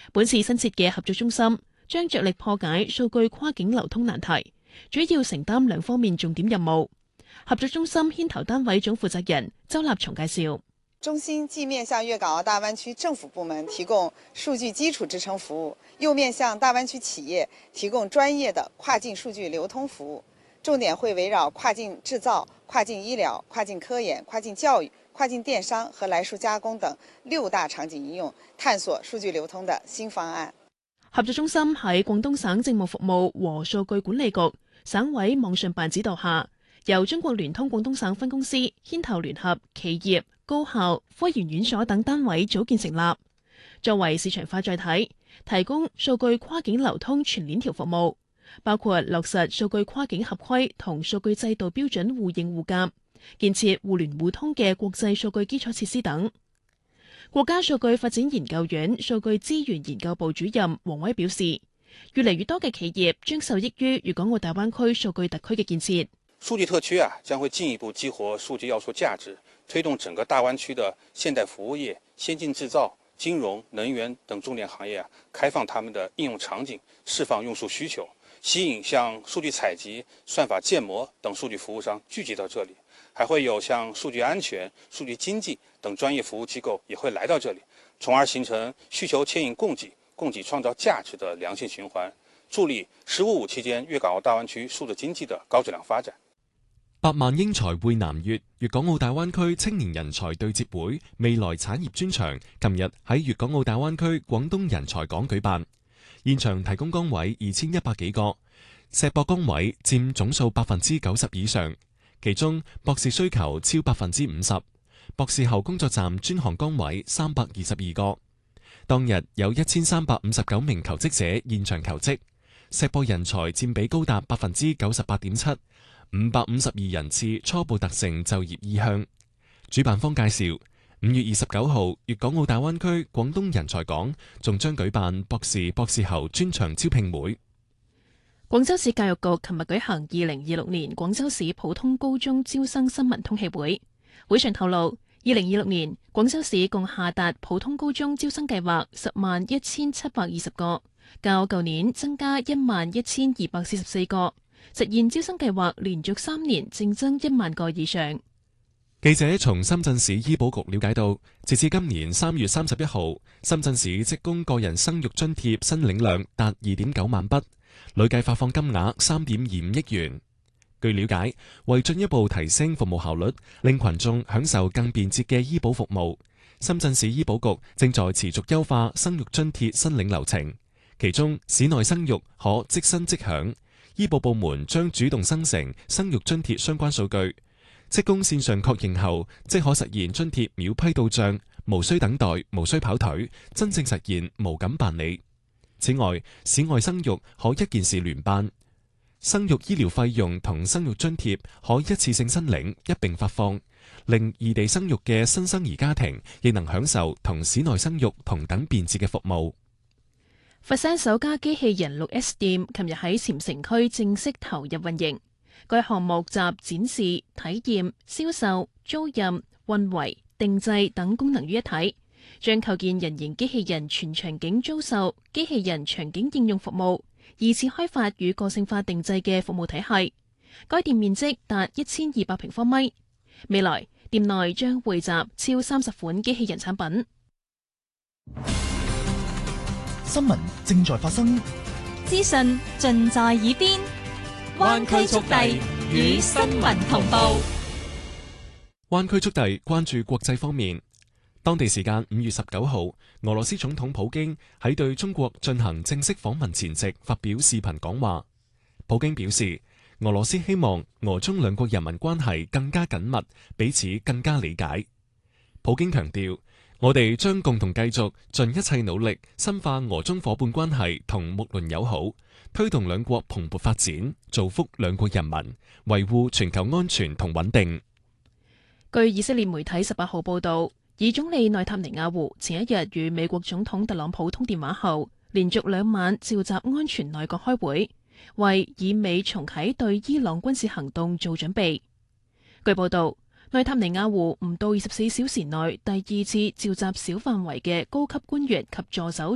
本次新設嘅合作中心將着力破解數據跨境流通難題，主要承擔兩方面重點任務。合作中心牽頭單位總負責人周立松介紹， 中心既面向粵港澳大灣區政府部門提供數據基礎支撐服務，又面向大灣區企業提供專業的跨境數據流通服務，重點會圍繞跨境製造、跨境醫療、跨境科研、跨境教育、跨境電商和來數加工等6大場景應用，探索數據流通的新方案。 合作中心喺廣東省政務服務和數據管理局、省委網信辦指導下，由中國聯通廣東省分公司牽頭聯合企業、高校、科研院所等單位組建成立，作為市場化載體，提供數據跨境流通全鏈條服務，包括落實數據跨境合規同數據制度標準互認互鑑，建設互聯互通嘅國際數據基礎設施等。國家數據發展研究院數據資源研究部主任王威表示，越嚟越多嘅企業將受益於粵港澳大灣區數據特區嘅建設。 數據特區將會進一步激活數據要素價值，推動整個大灣區的現代服務業、先進製造、金融、能源等重點行業開放他們的應用場景，釋放用數需求，吸引像數據採集、算法建模等數據服務商聚集到這裡，還會有像數據安全、數據經濟等專業服務機構也會來到這裡，從而形成需求牽引供給、供給創造價值的良性循環，助力“十五五”期間粵港澳大灣區數字經濟的高質量發展。 百萬英才匯南粵粵港澳大灣區青年人才對接會未來產業專場，琴日喺粵港澳大灣區廣東人才港舉辦，現場提供崗位2100幾個，碩博崗位佔總數90%以上，其中博士需求超50%，博士後工作站專項崗位322個。當日有1359名求職者現場求職，碩博人才佔比高達98.7%。552人次初步達成就業意向。主辦方介紹，5月29號粵港澳大灣區廣東人才港仲將舉辦博士、博士後專場招聘會。 廣州市教育局琴日舉行2026年廣州市普通高中招生新聞通氣會，會上透露，2026年廣州市共下達普通高中招生計劃101720個，較舊年增加11244個。實現招生計劃連續3年淨增1萬個以上。 記者從深圳市醫保局了解到，截至今年3月31號，深圳市職工個人生育津貼申領量達2.9萬筆，累計發放金額3.25億元。據了解，為進一步提升服務效率，令群眾享受更便捷嘅醫保服務，深圳市醫保局正在持續優化生育津貼申領流程，其中市內生育可即申即享。醫保部門將主動生成生育津貼相關數據，職工線上確認後，即可實現津貼秒批到賬，無需等待，無需跑腿，真正實現無感辦理。此外，市外生育可一件事聯辦，生育醫療費用同生育津貼可一次性申領，一併發放，令異地生育嘅新生兒家庭亦能享受同市內生育同等便捷嘅服務。 佛山首家機器人 6S 店琴日喺禪城區正式投入運營。該項目集展示、體驗、銷售、租賃、運維、定製等功能於一體，將構建人形機器人全場景租售、機器人場景應用服務，二次開發與個性化定製嘅服務體系。該店面積達1200平方米，未來店內將匯集超30款機器人產品。 新聞正在發生， 資訊盡在耳邊，灣區速遞與新聞同步。 灣區速遞關注國際方面，當地時間5月19號，俄羅斯總統普京喺對中國進行正式訪問前夕發表視頻講話。普京表示，俄羅斯希望俄中兩國人民關係更加緊密，彼此更加理解。普京強調，我哋將共同繼續盡一切努力，深化俄中伙伴關係同睦鄰友好，推動兩國蓬勃發展，造福兩國人民，維護全球安全同穩定。 據以色列媒體18號報道，以總理內塔尼亞胡前一日與美國總統特朗普通電話後，連續2晚召集安全內閣開會，為以美重啟對伊朗軍事行動做準備。據報道，內塔尼亞胡唔到24小時內第2次召集小範圍嘅高級官員及助手